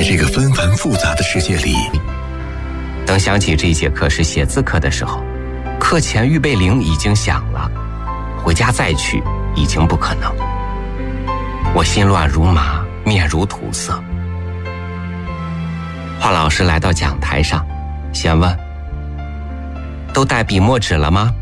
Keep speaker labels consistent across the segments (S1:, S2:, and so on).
S1: 在这个纷繁复杂的世界里，
S2: 等想起这一节课是写字课的时候，课前预备铃已经响了，回家再去已经不可能。我心乱如麻，面如土色。华老师来到讲台上，先问：都带笔墨纸了吗？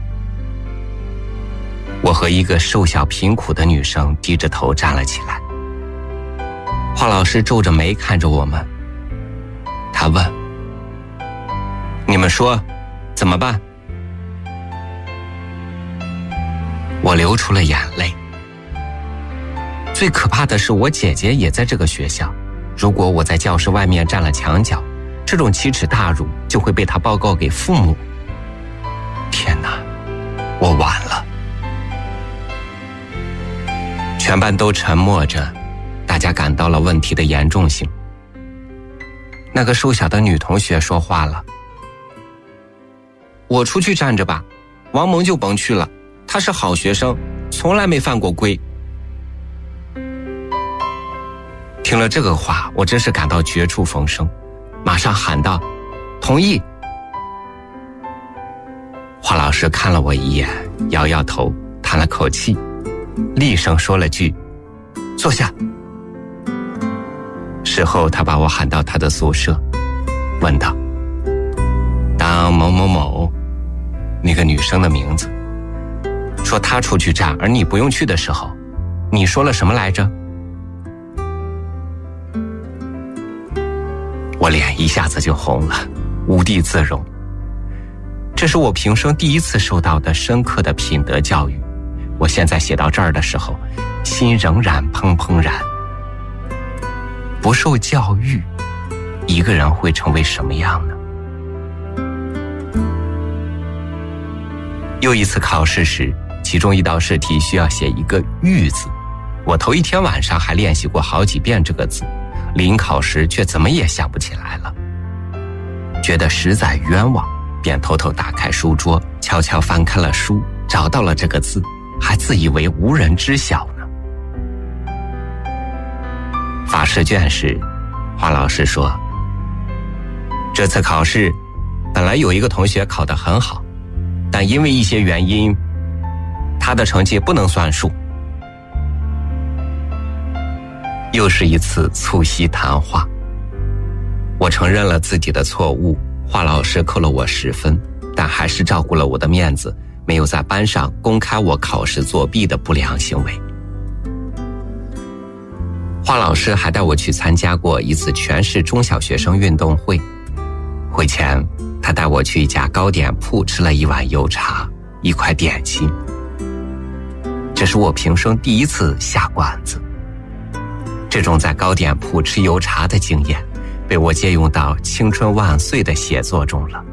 S2: 我和一个瘦小贫苦的女生低着头站了起来。华老师皱着眉看着我们，他问：你们说怎么办？我流出了眼泪。最可怕的是，我姐姐也在这个学校，如果我在教室外面站了墙角，这种奇耻大辱就会被她报告给父母。天哪，我完了。全班都沉默着，大家感到了问题的严重性。那个瘦小的女同学说话了：我出去站着吧，王蒙就甭去了，他是好学生，从来没犯过规。听了这个话，我真是感到绝处逢生，马上喊道：同意。华老师看了我一眼，摇摇头，叹了口气，厉声说了句：坐下。事后他把我喊到他的宿舍，问道：当某某某，那个女生的名字，说她出去站而你不用去的时候，你说了什么来着？我脸一下子就红了，无地自容。这是我平生第一次受到的深刻的品德教育。我现在写到这儿的时候，心仍然怦怦然。不受教育，一个人会成为什么样呢？又一次考试时，其中一道试题需要写一个“玉”字，我头一天晚上还练习过好几遍这个字，临考时却怎么也想不起来了，觉得实在冤枉，便偷偷打开书桌，悄悄翻开了书，找到了这个字，还自以为无人知晓呢。发试卷时，华老师说：这次考试本来有一个同学考得很好，但因为一些原因，他的成绩不能算数。又是一次促膝谈话，我承认了自己的错误，华老师扣了我10分，但还是照顾了我的面子，没有在班上公开我考试作弊的不良行为。华老师还带我去参加过一次全市中小学生运动会，会前他带我去一家糕点铺吃了一碗油茶，一块点心。这是我平生第一次下馆子，这种在糕点铺吃油茶的经验被我借用到青春万岁的写作中了。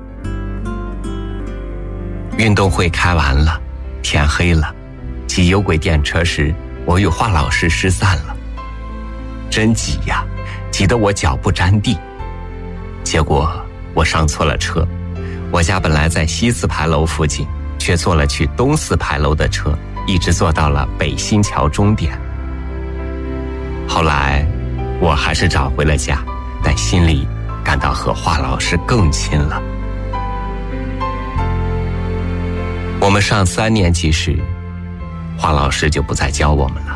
S2: 运动会开完了，天黑了，挤有轨电车时，我与华老师失散了。真挤呀，挤得我脚不沾地。结果我上错了车，我家本来在西4牌楼附近，却坐了去东4牌楼的车，一直坐到了北新桥终点。后来我还是找回了家，但心里感到和华老师更亲了。我们上3年级时，华老师就不再教我们了。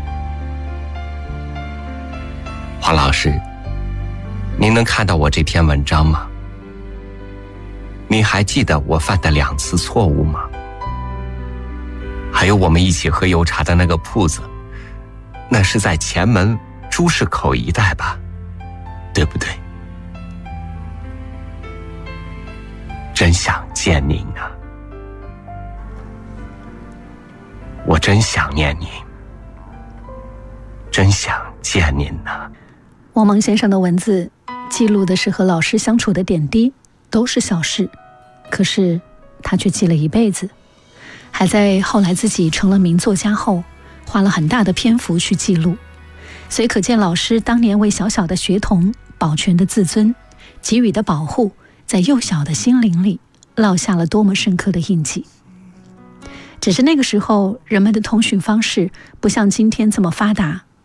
S2: 华老师，您能看到我这篇文章吗？您还记得我犯的2次错误吗？还有我们一起喝油茶的那个铺子，那是在前门朱市口一带吧，对不对？真想见您啊，我真想念您，真想见您啊。
S3: 王蒙先生的文字记录的是和老师相处的点滴，都是小事，可是他却记了一辈子，还在后来自己成了名作家后花了很大的篇幅去记录，所以可见老师当年为小小的学童保全的自尊，给予的保护，在幼小的心灵里烙下了多么深刻的印记。只是那个时候人们的通讯方式不像今天这么发达，